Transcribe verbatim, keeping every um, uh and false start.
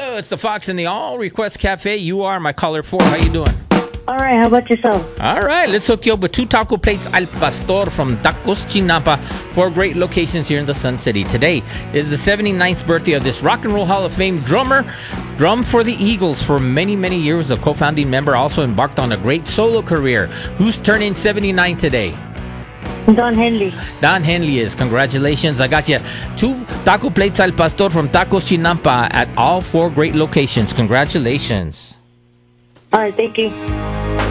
Hello, it's the Fox in the All Request Cafe. You are my caller four. How you doing? All right, how about yourself? All right, let's hook you up with two taco plates al pastor from Tacos Chinampa. Four great locations here in the Sun City. Today is the seventy-ninth birthday of this Rock and Roll Hall of Fame drummer. Drummed for the Eagles for many, many years. A co-founding member, also embarked on a great solo career. Who's turning seventy-nine today? Don Henley. Don Henley is. Congratulations. I got you two taco plates al pastor from Tacos Chinampa at all four great locations. Congratulations. All right, thank you.